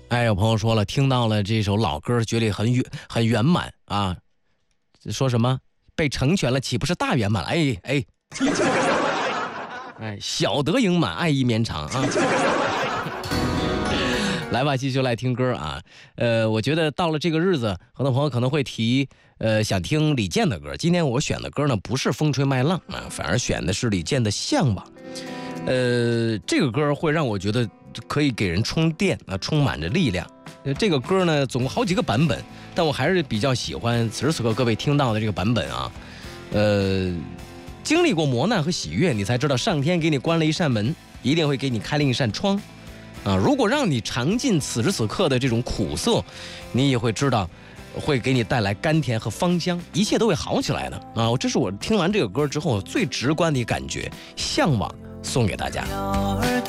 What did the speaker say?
哎，有朋友说了，听到了这首老歌，觉得很圆满啊。说什么被成全了，岂不是大圆满？哎，小得盈满，爱意绵长啊。来吧，继续来听歌啊。我觉得到了这个日子，很多朋友可能会提想听李健的歌。今天我选的歌呢，不是风吹麦浪啊，反而选的是李健的《向往》。这个歌会让我觉得可以给人充电啊，充满着力量。这个歌呢，总共好几个版本，但我还是比较喜欢此时此刻各位听到的这个版本啊。经历过磨难和喜悦，你才知道上天给你关了一扇门，一定会给你开另一扇窗。啊，如果让你尝尽此时此刻的这种苦涩，你也会知道会给你带来甘甜和芳香，一切都会好起来的啊！这是我听完这个歌之后最直观的感觉。向往送给大家。